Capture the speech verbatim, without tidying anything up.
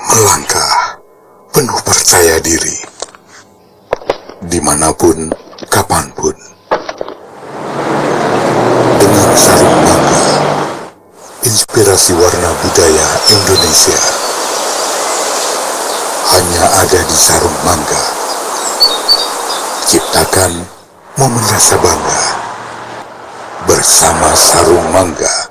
melangkah penuh percaya diri, dimanapun, kapanpun. Dengan Sarung Mangga, inspirasi warna budaya Indonesia hanya ada di Sarung Mangga. Ciptakan momen rasa bangga bersama Sarung Mangga.